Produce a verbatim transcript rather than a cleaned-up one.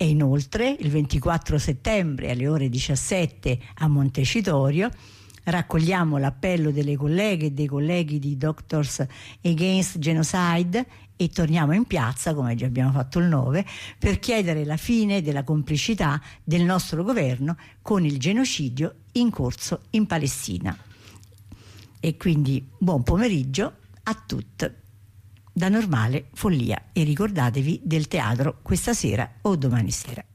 E inoltre il ventiquattro settembre alle ore diciassette a Montecitorio raccogliamo l'appello delle colleghe e dei colleghi di Doctors Against Genocide e torniamo in piazza, come già abbiamo fatto il nove, per chiedere la fine della complicità del nostro governo con il genocidio in corso in Palestina. E quindi buon pomeriggio a tutti da Normale Follia e ricordatevi del teatro questa sera o domani sera.